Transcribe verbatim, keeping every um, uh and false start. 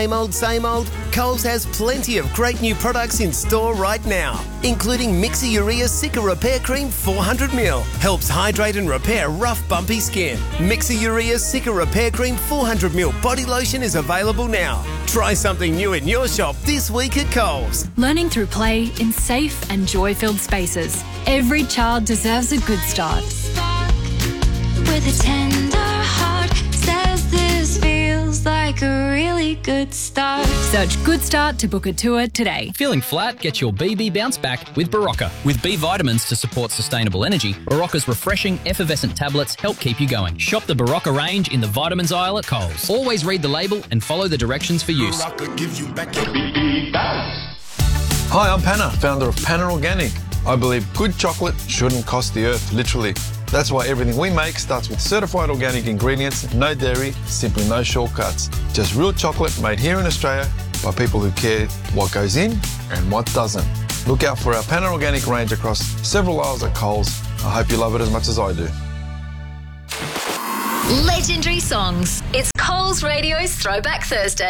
Same old, same old? Coles has plenty of great new products in store right now, including Mixer Urea Cica Repair Cream four hundred milliliters. Helps hydrate and repair rough, bumpy skin. Mixer Urea Cica Repair Cream four hundred milliliters body lotion is available now. Try something new in your shop this week at Coles. Learning through play in safe and joy-filled spaces. Every child deserves a good start. With a tender heart, says this feels like a really good start. Search Good Start to book a tour today. Feeling flat? Get your B B bounce back with Barocca. With B vitamins to support sustainable energy, Barocca's refreshing, effervescent tablets help keep you going. Shop the Barocca range in the vitamins aisle at Coles. Always read the label and follow the directions for use. Barocca gives you back your B B bounce. Hi, I'm Panna, founder of Panna Organic. I believe good chocolate shouldn't cost the earth, literally. That's why everything we make starts with certified organic ingredients, no dairy, simply no shortcuts. Just real chocolate made here in Australia by people who care what goes in and what doesn't. Look out for our Panna Organic range across several aisles at Coles. I hope you love it as much as I do. Legendary songs. It's Coles Radio's Throwback Thursday.